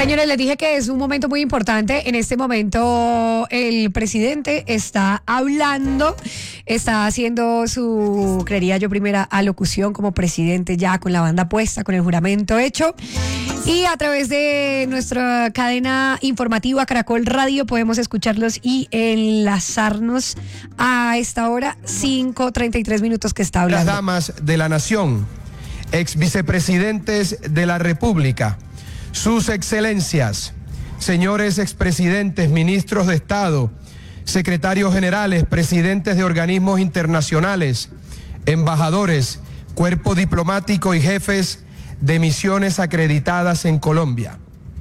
Señores, les dije que es un momento muy importante. En este momento el presidente está hablando, está haciendo su, creería yo, primera alocución como presidente, ya con la banda puesta, con el juramento hecho. Y a través de nuestra cadena informativa Caracol Radio podemos escucharlos y enlazarnos a esta hora, 5:33 minutos que está hablando. Las damas de la nación, ex vicepresidentes de la República, sus excelencias, señores expresidentes, ministros de Estado, secretarios generales, presidentes de organismos internacionales, embajadores, cuerpo diplomático y jefes de misiones acreditadas en Colombia,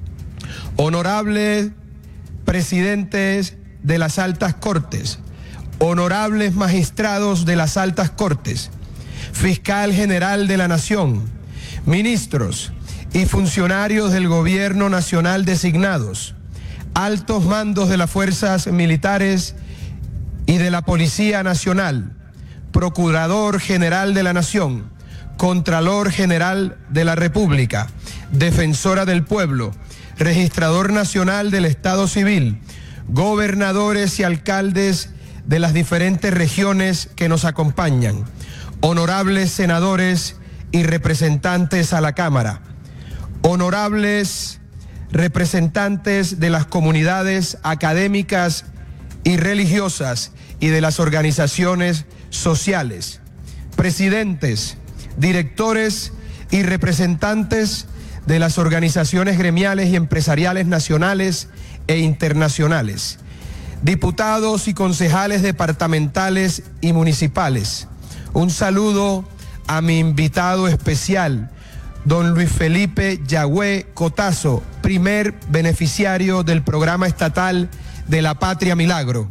honorables presidentes de las altas cortes, honorables magistrados de las altas cortes, fiscal general de la nación, ministros y funcionarios del gobierno nacional designados, altos mandos de las fuerzas militares y de la Policía Nacional, Procurador General de la Nación, Contralor General de la República, Defensora del Pueblo, Registrador Nacional del Estado Civil, gobernadores y alcaldes de las diferentes regiones que nos acompañan, honorables senadores y representantes a la Cámara, honorables representantes de las comunidades académicas y religiosas y de las organizaciones sociales, presidentes, directores y representantes de las organizaciones gremiales y empresariales nacionales e internacionales, diputados y concejales departamentales y municipales. Un saludo a mi invitado especial, don Luis Felipe Yagüe Cotazo, primer beneficiario del programa estatal de la Patria Milagro.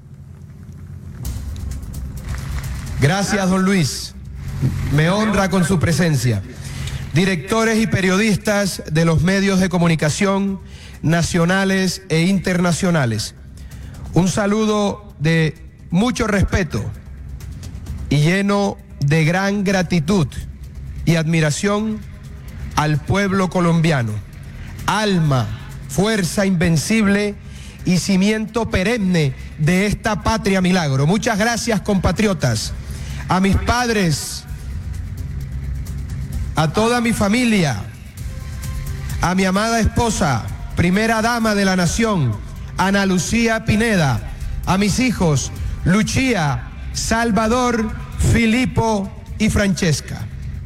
Gracias, don Luis. Me honra con su presencia. Directores y periodistas de los medios de comunicación nacionales e internacionales. Un saludo de mucho respeto y lleno de gran gratitud y admiración al pueblo colombiano, alma, fuerza invencible y cimiento perenne de esta Patria Milagro. Muchas gracias, compatriotas. A mis padres, a toda mi familia, a mi amada esposa, primera dama de la nación, Ana Lucía Pineda, a mis hijos, Lucía, Salvador, Filipo y Francesca.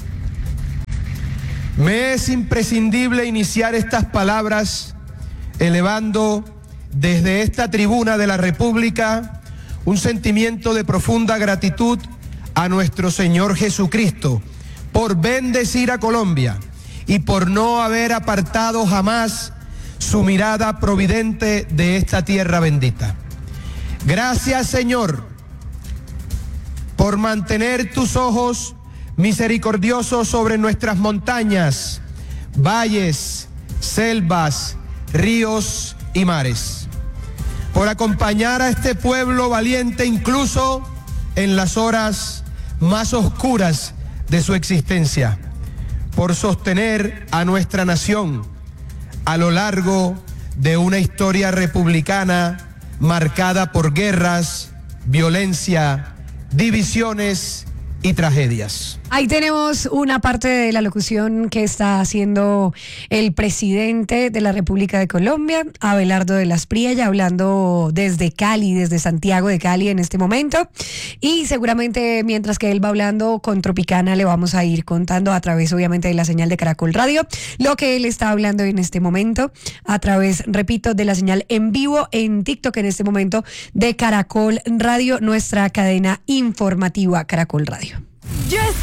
Me es imprescindible iniciar estas palabras elevando desde esta tribuna de la República un sentimiento de profunda gratitud a nuestro Señor Jesucristo por bendecir a Colombia y por no haber apartado jamás su mirada providente de esta tierra bendita. Gracias, Señor, por mantener tus ojos misericordiosos sobre nuestras montañas, valles, selvas, ríos y mares, por acompañar a este pueblo valiente incluso en las horas más oscuras de su existencia, por sostener a nuestra nación a lo largo de una historia republicana marcada por guerras, violencia, divisiones y tragedias. Ahí tenemos una parte de la locución que está haciendo el presidente de la República de Colombia, Abelardo de las Priella, hablando desde Cali, desde Santiago de Cali en este momento. Y seguramente mientras que él va hablando con Tropicana le vamos a ir contando a través obviamente de la señal de Caracol Radio lo que él está hablando en este momento a través, repito, de la señal en vivo en TikTok en este momento de Caracol Radio, nuestra cadena informativa Caracol Radio. Yo